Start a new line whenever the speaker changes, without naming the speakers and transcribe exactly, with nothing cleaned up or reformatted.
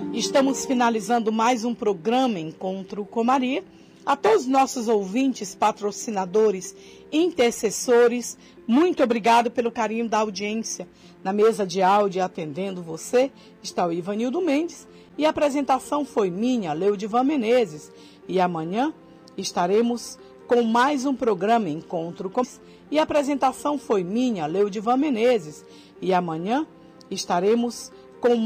Estamos finalizando mais um programa Encontro com Maria. A todos os nossos ouvintes, patrocinadores, intercessores, muito obrigado pelo carinho da audiência. Na mesa de áudio, atendendo você, está o Ivanildo Mendes e a apresentação foi minha, Leudivan Menezes. E amanhã estaremos com mais um programa Encontro com E a apresentação foi minha, Leudivan Menezes. E amanhã estaremos com